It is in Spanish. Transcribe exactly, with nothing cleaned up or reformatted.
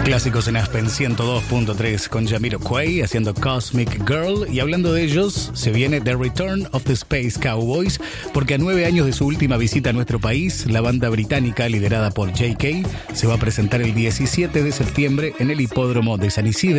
Clásicos en Aspen ciento dos punto tres con Jamiroquai haciendo Cosmic Girl. Y hablando de ellos, se viene The Return of the Space Cowboys, porque a nueve años de su última visita a nuestro país, la banda británica liderada por J K se va a presentar el diecisiete de septiembre en el hipódromo de San Isidro.